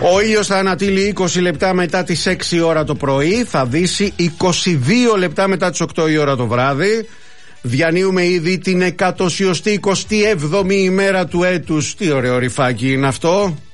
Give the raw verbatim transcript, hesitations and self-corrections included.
Ο ήλιος θα ανατείλει είκοσι λεπτά μετά τις έξι ώρα το πρωί, θα δύσει είκοσι δύο λεπτά μετά τις οκτώ η ώρα το βράδυ. Διανύουμε ήδη την εκατοσιωστή εικοστή έβδομη ημέρα του έτους. Τι ωραίο ρυφάκι είναι αυτό.